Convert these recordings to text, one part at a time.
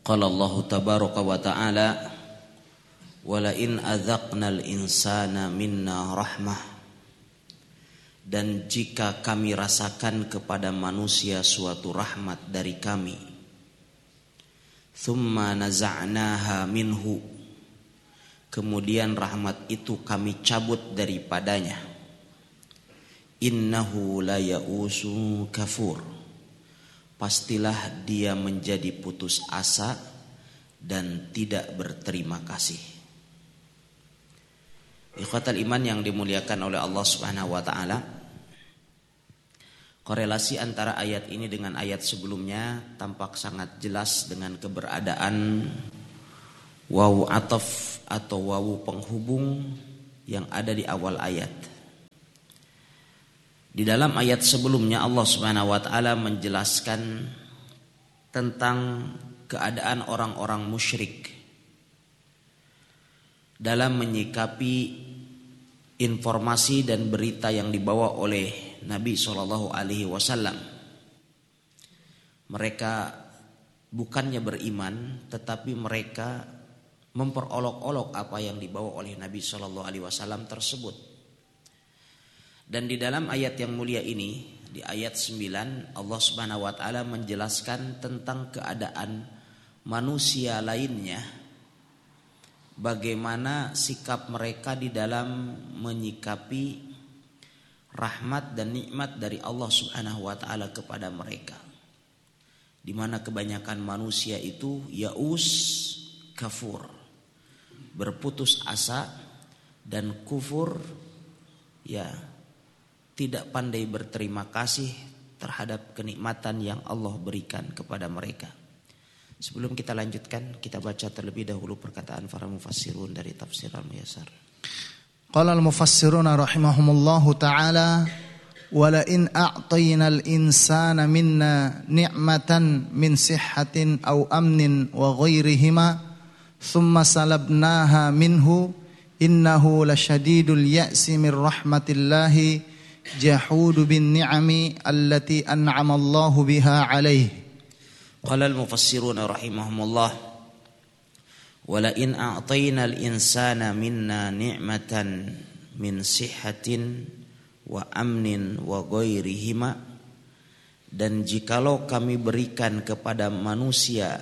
Qala Allah tabaraka wa ta'ala wala in adzaqnal insana minna rahmah, dan jika kami rasakan kepada manusia suatu rahmat dari kami, thumma naza'naha minhu, kemudian rahmat itu kami cabut daripadanya, innahu la ya'usu kafur, pastilah dia menjadi putus asa dan tidak berterima kasih. Ikhwatal iman yang dimuliakan oleh Allah Subhanahu wa taala, korelasi antara ayat ini dengan ayat sebelumnya tampak sangat jelas dengan keberadaan wawu ataf atau wawu penghubung yang ada di awal ayat. Di dalam ayat sebelumnya Allah Subhanahu wa taala menjelaskan tentang keadaan orang-orang musyrik dalam menyikapi informasi dan berita yang dibawa oleh Nabi SAW. Mereka bukannya beriman, tetapi mereka memperolok-olok apa yang dibawa oleh Nabi SAW tersebut. Dan di dalam ayat yang mulia ini, di ayat 9, Allah Subhanahu wa taala menjelaskan tentang keadaan manusia lainnya, bagaimana sikap mereka di dalam menyikapi rahmat dan nikmat dari Allah Subhanahu wa taala kepada mereka. Di mana kebanyakan manusia itu yaus kafur, berputus asa dan kufur, ya, tidak pandai berterima kasih terhadap kenikmatan yang Allah berikan kepada mereka. Sebelum kita lanjutkan, kita baca terlebih dahulu perkataan para mufassirun dari tafsir Al-Muyassar. Qala al-mufassiruna rahimahumullahu ta'ala wala in a'tayna al-insana minna ni'matan min sihhatin aw amnin wa ghairihima thumma salabnaha minhu innahu lasyadidul ya'si min rahmatillahi jahudu bin ni'ami allati an'ama Allahu biha alaihi. Qala al-mufassiruna rahimahumullah wala in a'tayna al-insana minna ni'matan min sihhatin wa amnin wa ghairihima, dan jikalau kami berikan kepada manusia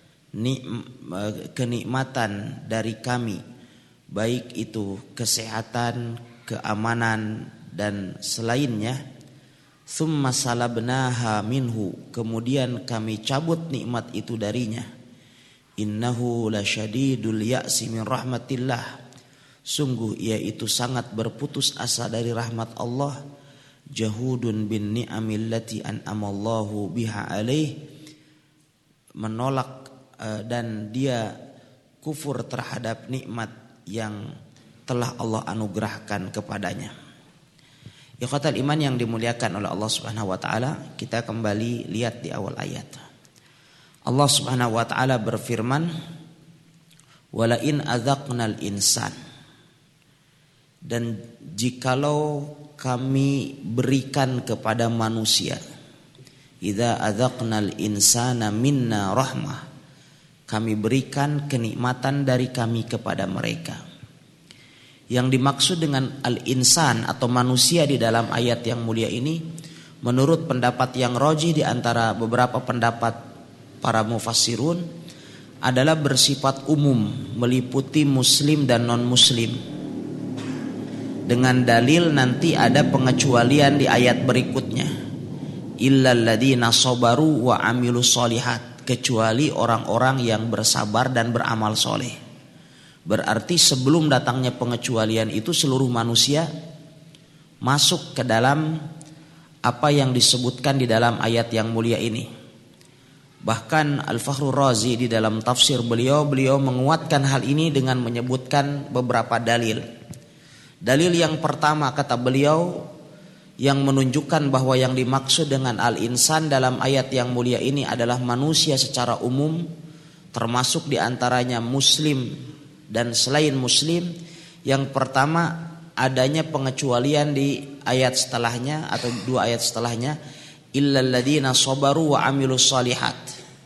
kenikmatan dari kami, baik itu kesehatan, keamanan dan selainnya, thumma salabnaha minhu, kemudian kami cabut nikmat itu darinya, innahu lasyadidul ya'si min rahmatillah, sungguh ia itu sangat berputus asa dari rahmat Allah, jahudun bin ni'amil lati an'amallahu biha alaih, menolak dan dia kufur terhadap nikmat yang telah Allah anugerahkan kepadanya. Ikhwatal iman yang dimuliakan oleh Allah Subhanahu wa taala, kita kembali lihat di awal ayat. Allah Subhanahu wa taala berfirman, "Wala in adzaqnal insan." Dan jikalau kami berikan kepada manusia, idza adzaqnal insana minna rahmah, kami berikan kenikmatan dari kami kepada mereka. Yang dimaksud dengan al-insan atau manusia di dalam ayat yang mulia ini, menurut pendapat yang rajih di antara beberapa pendapat para mufassirun, adalah bersifat umum, meliputi muslim dan non-muslim. Dengan dalil nanti ada pengecualian di ayat berikutnya, illal ladzina sabaru wa amilus sholihat, kecuali orang-orang yang bersabar dan beramal soleh. Berarti sebelum datangnya pengecualian itu seluruh manusia masuk ke dalam apa yang disebutkan di dalam ayat yang mulia ini. Bahkan Al-Fakhrur Razi di dalam tafsir beliau menguatkan hal ini dengan menyebutkan beberapa dalil. Dalil yang pertama kata beliau yang menunjukkan bahwa yang dimaksud dengan al-insan dalam ayat yang mulia ini adalah manusia secara umum, termasuk di antaranya muslim dan selain muslim. Yang pertama, adanya pengecualian di ayat setelahnya atau dua ayat setelahnya, illal ladzina sabaru wa amilus sholihat,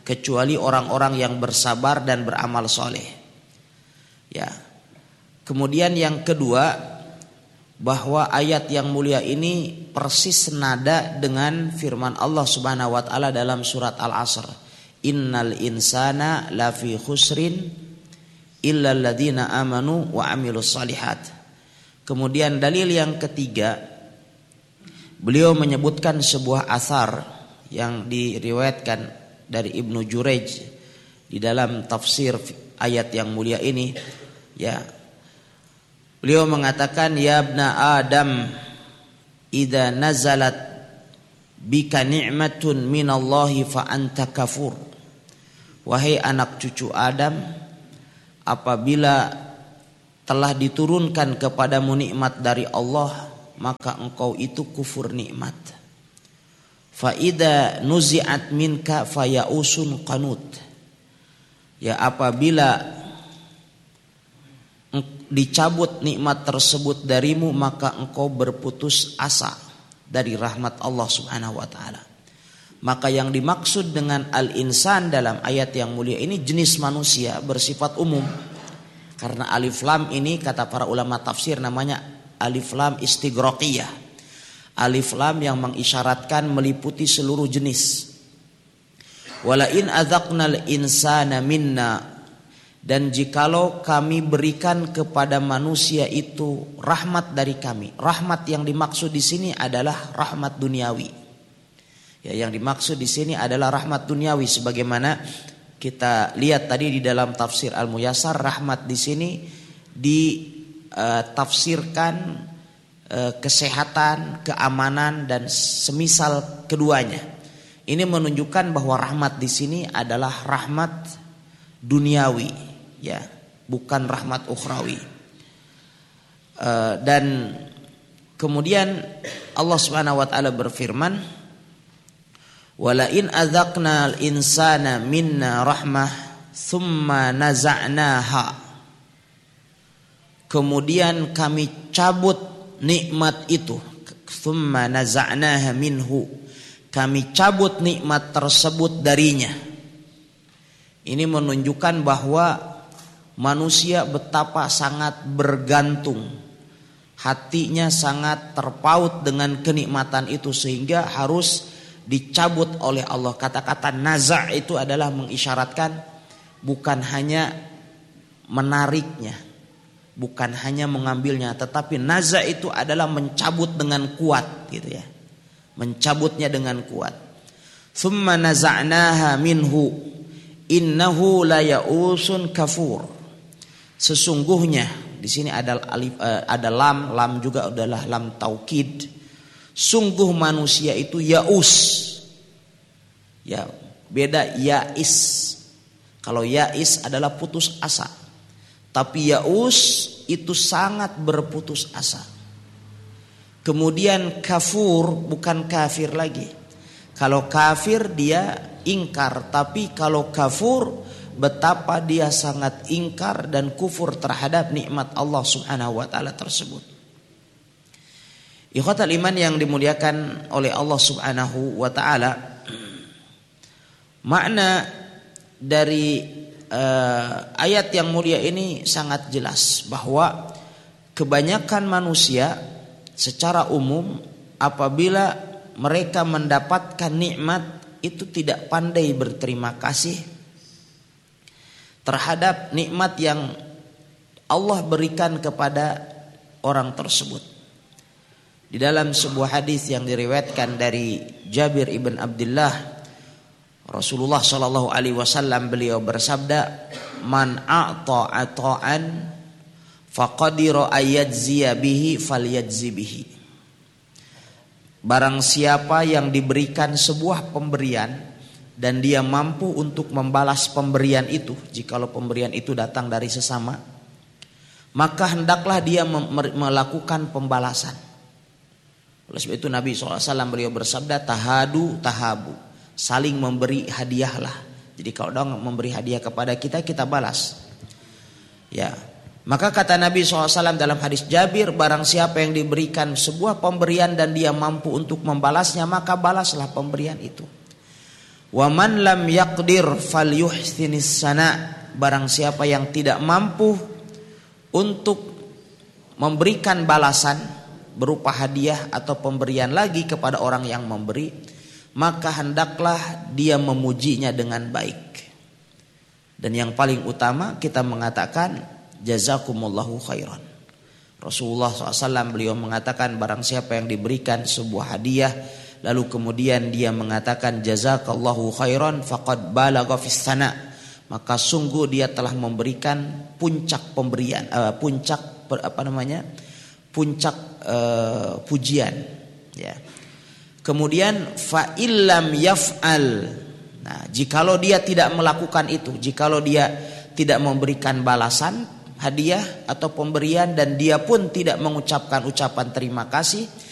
kecuali orang-orang yang bersabar dan beramal soleh. Ya. Kemudian yang kedua, bahwa ayat yang mulia ini persis senada dengan firman Allah Subhanahu wa taala dalam surat Al-Asr. Innal insana lafi khusrin illal ladzina amanu wa amilus solihat. Kemudian dalil yang ketiga, beliau menyebutkan sebuah athar yang diriwayatkan dari Ibnu Jurayj di dalam tafsir ayat yang mulia ini, ya. Beliau mengatakan, ya ibna Adam, idza nazalat bika ni'matun minallahi fa anta kafur. Wahai anak cucu Adam, apabila telah diturunkan kepadamu nikmat dari Allah, maka engkau itu kufur nikmat. Fa idza nuzi'at minka fayausun qanut. Ya, apabila dicabut nikmat tersebut darimu, maka engkau berputus asa dari rahmat Allah Subhanahu wa taala. Maka yang dimaksud dengan al-insan dalam ayat yang mulia ini jenis manusia bersifat umum. Karena alif lam ini kata para ulama tafsir namanya alif lam istighraqiyah. Alif lam yang mengisyaratkan meliputi seluruh jenis. Wala in adzaqnal insana minna, dan jikalau kami berikan kepada manusia itu rahmat dari kami. Rahmat yang dimaksud di sini adalah rahmat duniawi. Ya, yang dimaksud di sini adalah rahmat duniawi sebagaimana kita lihat tadi di dalam tafsir Al-Muyassar. Rahmat di sini ditafsirkan kesehatan, keamanan dan semisal keduanya. Ini menunjukkan bahwa rahmat di sini adalah rahmat duniawi, ya, bukan rahmat ukhrawi. Dan kemudian Allah Subhanahu wa taala berfirman, "Wala in adzaqnal insana minna rahmah tsumma naza'naha." Kemudian kami cabut nikmat itu, tsumma naza'naha minhu, kami cabut nikmat tersebut darinya. Ini menunjukkan bahwa manusia betapa sangat bergantung, hatinya sangat terpaut dengan kenikmatan itu sehingga harus dicabut oleh Allah. Kata-kata naza' itu adalah mengisyaratkan bukan hanya menariknya, bukan hanya mengambilnya, tetapi naza' itu adalah mencabut dengan kuat, gitu ya. Mencabutnya dengan kuat. Tsumma naza'naha minhu innahu la ya'usun kafur. Sesungguhnya di sini ada alif, ada lam juga adalah lam taukid. Sungguh manusia itu yaus. Ya, beda yais. Kalau yais adalah putus asa. Tapi yaus itu sangat berputus asa. Kemudian kafur bukan kafir lagi. Kalau kafir dia ingkar, tapi kalau kafur betapa dia sangat ingkar dan kufur terhadap nikmat Allah Subhanahu wa taala tersebut. Ikhwatal iman yang dimuliakan oleh Allah Subhanahu wa taala, makna dari ayat yang mulia ini sangat jelas bahwa kebanyakan manusia secara umum apabila mereka mendapatkan nikmat itu tidak pandai berterima kasih terhadap nikmat yang Allah berikan kepada orang tersebut. Di dalam sebuah hadis yang diriwayatkan dari Jabir ibn Abdullah, Rasulullah sallallahu alaihi wasallam beliau bersabda, "Man a'ta ata'an faqadira ayajziya bihi falyajzi bihi." Barang siapa yang diberikan sebuah pemberian dan dia mampu untuk membalas pemberian itu, jikalau pemberian itu datang dari sesama, maka hendaklah dia melakukan pembalasan. Oleh sebab itu Nabi SAW beliau bersabda, "Tahadu tahabu." Saling memberi hadiahlah. Jadi kalau orang memberi hadiah kepada kita, kita balas. Ya, maka kata Nabi SAW dalam hadis Jabir, barang siapa yang diberikan sebuah pemberian dan dia mampu untuk membalasnya, maka balaslah pemberian itu. Wa man lam yaqdir falyuhsinis sana. Barang siapa yang tidak mampu untuk memberikan balasan berupa hadiah atau pemberian lagi kepada orang yang memberi, maka hendaklah dia memujinya dengan baik. Dan yang paling utama kita mengatakan jazakumullahu khairan. Rasulullah SAW beliau mengatakan barang siapa yang diberikan sebuah hadiah lalu kemudian dia mengatakan jazakallahu khairan faqad balagha fis sana, maka sungguh dia telah memberikan puncak pemberian, puncak pujian, ya. Kemudian fa illam yaf'al, nah jikalau dia tidak melakukan itu, jikalau dia tidak memberikan balasan hadiah atau pemberian dan dia pun tidak mengucapkan ucapan terima kasih,